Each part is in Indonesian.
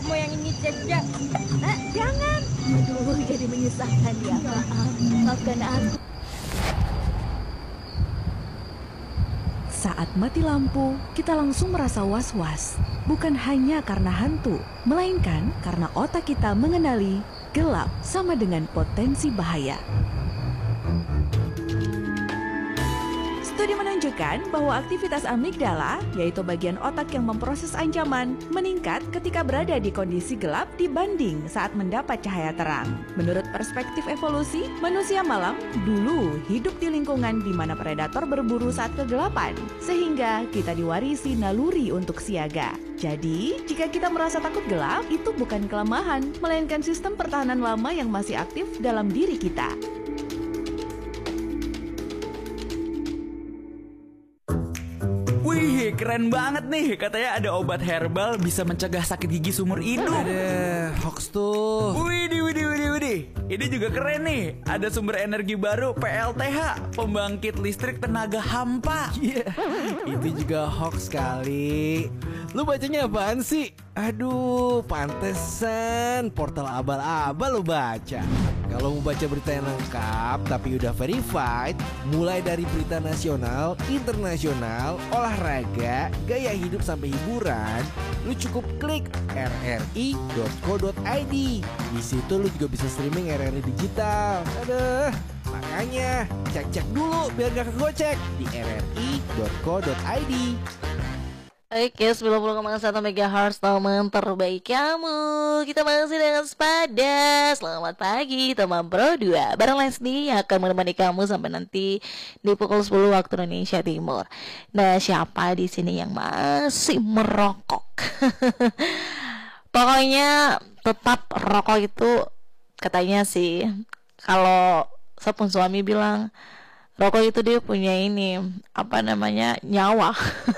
kamu yang ini jejak. Jangan. Aduh, jadi menyusahkan ya. Maafkan aku. Saat mati lampu, kita langsung merasa was-was. Bukan hanya karena hantu, melainkan karena otak kita mengenali gelap sama dengan potensi bahaya. Studi menunjukkan bahwa aktivitas amigdala, yaitu bagian otak yang memproses ancaman, meningkat ketika berada di kondisi gelap dibanding saat mendapat cahaya terang. Menurut perspektif evolusi, manusia malam dulu hidup di lingkungan di mana predator berburu saat kegelapan, sehingga kita diwarisi naluri untuk siaga. Jadi, jika kita merasa takut gelap, itu bukan kelemahan, melainkan sistem pertahanan lama yang masih aktif dalam diri kita. Wih, keren banget nih. Katanya ada obat herbal bisa mencegah sakit gigi seumur hidup. Ada hoax tuh. Widih. Ini juga keren nih. Ada sumber energi baru PLTH, pembangkit listrik tenaga hampa. Iya, itu juga hoax kali. Lu bacanya apaan sih? Aduh, pantesan portal abal-abal lu baca. Kalau mau baca berita yang lengkap tapi udah verified, mulai dari berita nasional, internasional, olahraga, gaya hidup sampai hiburan, lu cukup klik rri.co.id. Di situ lu juga bisa streaming RRI digital. Aduh, makanya cek-cek dulu biar gak kegocek di rri.co.id. Oke, 90,1 MHz teman terbaik kamu. Kita masih dengan Sepada. Selamat pagi teman Pro 2. Bareng Leslie yang akan menemani kamu sampai nanti di pukul 10 waktu Indonesia Timur. Nah, siapa di sini yang masih merokok? Pokoknya tetap rokok itu katanya sih, kalau sepun suami bilang rokok itu dia punya ini, apa namanya, nyawa.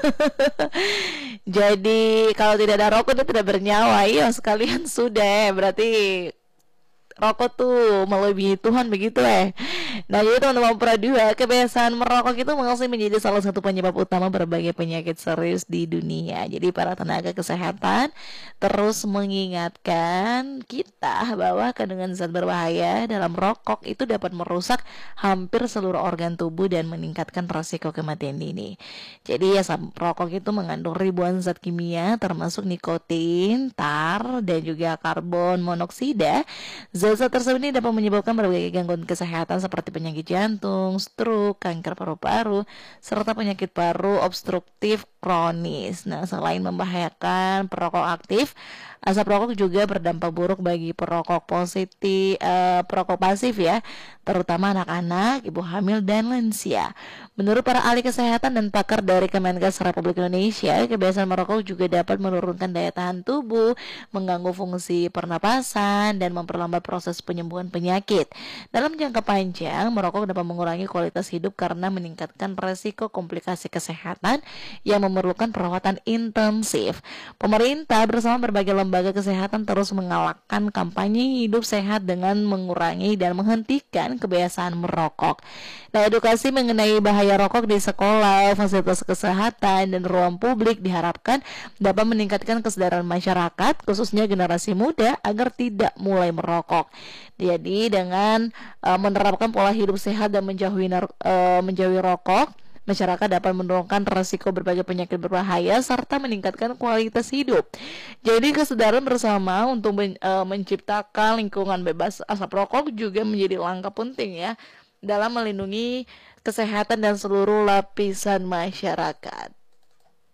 Jadi kalau tidak ada rokok dia tidak bernyawa. Iya sekalian sudah, berarti rokok tuh melebihi Tuhan begitu . Nah jadi teman-teman Pro 2, kebiasaan merokok itu masih menjadi salah satu penyebab utama berbagai penyakit serius di dunia. Jadi para tenaga kesehatan terus mengingatkan kita bahwa kandungan zat berbahaya dalam rokok itu dapat merusak hampir seluruh organ tubuh dan meningkatkan risiko kematian dini. Jadi ya, rokok itu mengandung ribuan zat kimia termasuk nikotin, tar, dan juga karbon monoksida. Zat-zat tersebut ini dapat menyebabkan berbagai gangguan kesehatan seperti penyakit jantung, stroke, kanker paru-paru, serta penyakit paru obstruktif kronis. Nah, selain membahayakan perokok aktif, asap rokok juga berdampak buruk bagi perokok pasif ya, terutama anak-anak, ibu hamil, dan lansia. Menurut para ahli kesehatan dan pakar dari Kemenkes Republik Indonesia, kebiasaan merokok juga dapat menurunkan daya tahan tubuh, mengganggu fungsi pernapasan, dan memperlambat proses penyembuhan penyakit. Dalam jangka panjang, merokok dapat mengurangi kualitas hidup karena meningkatkan resiko komplikasi kesehatan yang memerlukan perawatan intensif. Pemerintah bersama berbagai lembaga kesehatan terus menggalakkan kampanye hidup sehat dengan mengurangi dan menghentikan kebiasaan merokok. Nah, edukasi mengenai bahaya rokok di sekolah, fasilitas kesehatan, dan ruang publik diharapkan dapat meningkatkan kesadaran masyarakat, khususnya generasi muda, agar tidak mulai merokok. Jadi dengan menerapkan pola hidup sehat dan menjauhi rokok, masyarakat dapat menurunkan risiko berbagai penyakit berbahaya serta meningkatkan kualitas hidup. Jadi kesadaran bersama untuk menciptakan lingkungan bebas asap rokok juga menjadi langkah penting ya dalam melindungi kesehatan dan seluruh lapisan masyarakat.